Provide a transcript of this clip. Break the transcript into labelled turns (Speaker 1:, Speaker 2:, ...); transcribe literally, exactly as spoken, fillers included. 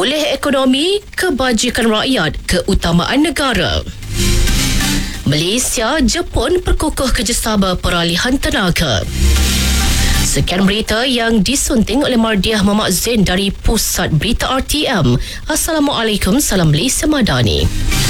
Speaker 1: Pulih ekonomi, kebajikan rakyat, keutamaan negara. Malaysia, Jepun perkukuh kerjasama peralihan tenaga. Sekian berita yang disunting oleh Mardiah Muhammad Zain dari Pusat Berita R T M. Assalamualaikum, salam Malaysia Madani.